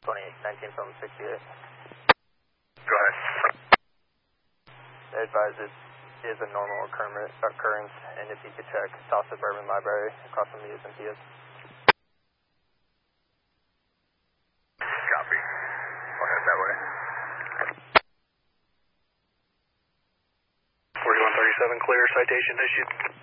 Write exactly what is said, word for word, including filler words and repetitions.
twenty-eight nineteen from sixty-eight. Go ahead. I advise it is a normal occurrence, and if you could check South Suburban Library across from the U S M P S. Copy. I'll head that way. forty-one thirty-seven, clear, citation issued.